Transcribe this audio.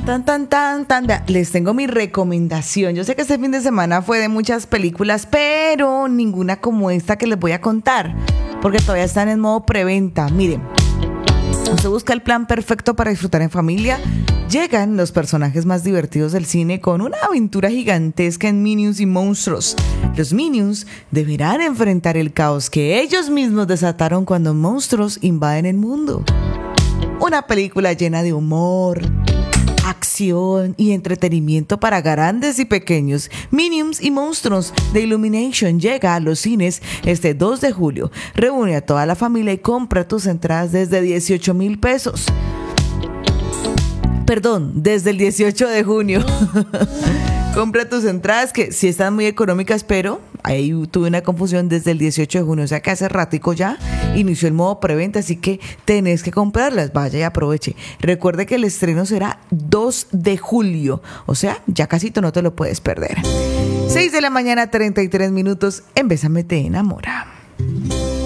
Les tengo mi recomendación. Yo sé que este fin de semana fue de muchas películas, pero ninguna como esta que les voy a contar, porque todavía están en modo preventa. Miren, usted busca el plan perfecto para disfrutar en familia. Llegan los personajes más divertidos del cine con una aventura gigantesca en Minions y monstruos. Los Minions deberán enfrentar el caos que ellos mismos desataron cuando monstruos invaden el mundo. Una película llena de humor, acción y entretenimiento para grandes y pequeños. Minions y Monstruos de Illumination llega a los cines este 2 de julio. Reúne a toda la familia y compra tus entradas desde 18,000 pesos. Perdón, desde el 18 de junio. Compra tus entradas que sí están muy económicas, pero ahí tuve una confusión desde el 18 de junio. O sea que hace ratico ya inició el modo preventa, así que tenés que comprarlas. Vaya y aproveche. Recuerde que el estreno será 2 de julio. O sea, ya casito no te lo puedes perder. 6 de la mañana, 33 minutos. En Bésame te enamora.